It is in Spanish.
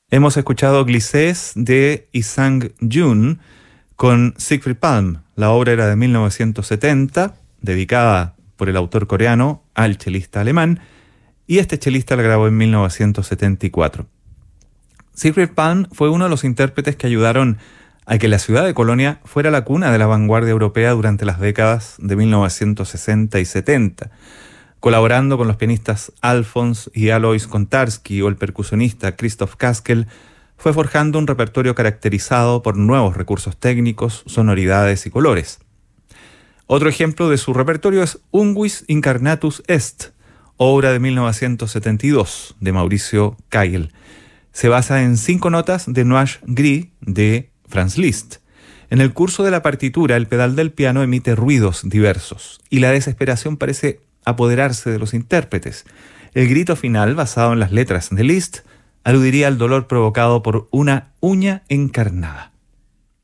Hemos escuchado Glisses de Isang Jun con Siegfried Palm. La obra era de 1970, dedicada por el autor coreano al chelista alemán, y este chelista la grabó en 1974. Siegfried Palm fue uno de los intérpretes que ayudaron a que la ciudad de Colonia fuera la cuna de la vanguardia europea durante las décadas de 1960 y 70, colaborando con los pianistas Alfons y Alois Kontarski o el percusionista Christoph Kaskel. Fue forjando un repertorio caracterizado por nuevos recursos técnicos, sonoridades y colores. Otro ejemplo de su repertorio es Unguis Incarnatus Est, obra de 1972 de Mauricio Kagel. Se basa en 5 notas de Nuage Gris de Franz Liszt. En el curso de la partitura, el pedal del piano emite ruidos diversos y la desesperación parece apoderarse de los intérpretes. El grito final, basado en las letras de Liszt, aludiría al dolor provocado por una uña encarnada.